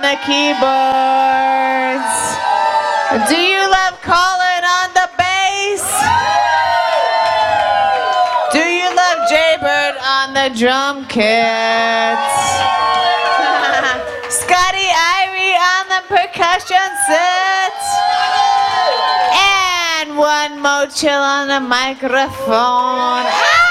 the keyboards. Do you love Colin on the bass? Do you love Jaybird on the drum kits? Scotty Irie on the percussion set? And one Mo Chill on the microphone.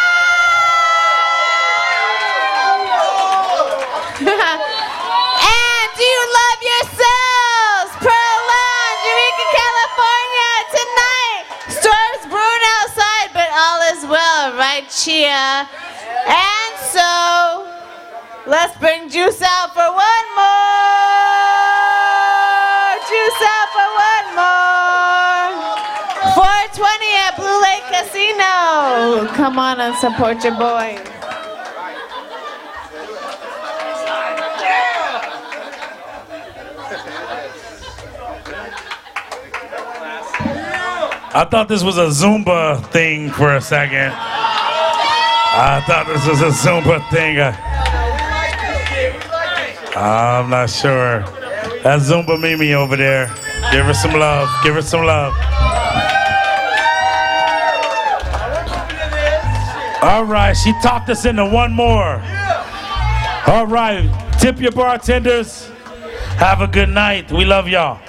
And do you love yourselves? Pearl Lounge, Eureka, California, tonight. Storm's brewing outside, but all is well, right, Chia? And so, let's bring Juice out for one more. Juice out for one more. 420 at Blue Lake Casino. Come on and support your boy. I thought this was a Zumba thing for a second. I thought this was a Zumba thing. I'm not sure. That's Zumba Mimi over there. Give her some love. Give her some love. All right, she talked us into one more. All right, tip your bartenders. Have a good night. We love y'all.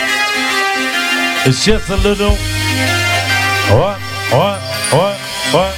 It's just a little. What?